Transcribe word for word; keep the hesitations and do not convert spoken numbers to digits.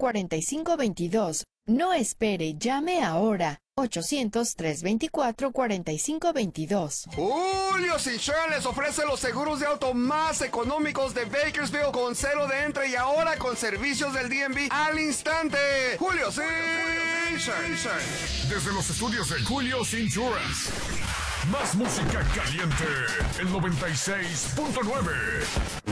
cuarenta y cinco veintidós. No espere, llame ahora. ochocientos, trescientos veinticuatro, cuarenta y cinco veintidós. Julio's Insurance les ofrece los seguros de auto más económicos de Bakersfield con cero de entre y ahora con servicios del D M V al instante. Julio's Insurance. Desde los estudios de Julio's Insurance. Más música caliente. El noventa y seis punto nueve.